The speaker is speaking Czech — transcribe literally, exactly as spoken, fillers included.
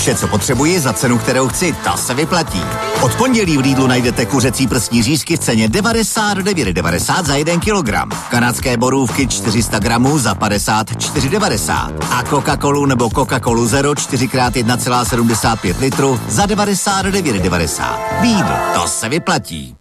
Vše, co potřebuji za cenu, kterou chci, ta se vyplatí. Od pondělí v Lidlu najdete kuřecí prsní řízky v ceně devadesát devět devadesát za jeden kilogram. Kanadské borůvky čtyři sta gramů za padesát čtyři devadesát. A Coca-Colu nebo Coca-Colu Zero čtyři krát jedna celá sedmdesát pět litru za devadesát devět devadesát. Lidl, to se vyplatí.